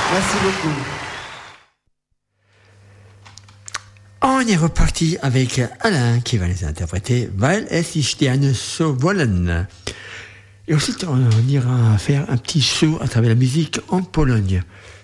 Merci beaucoup. On est reparti avec Alain qui va les interpréter. Weil es die Sterne so wollen. Et ensuite, on ira faire un petit saut à travers la musique en Pologne.